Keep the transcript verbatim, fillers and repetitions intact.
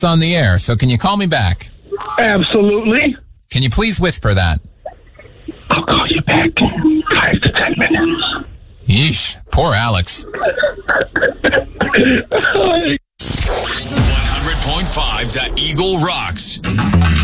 on the air, so can you call me back? Absolutely. Can you please whisper that? I'll call you back in five to ten minutes. Yeesh, poor Alex. one hundred point five The Eagle Rocks.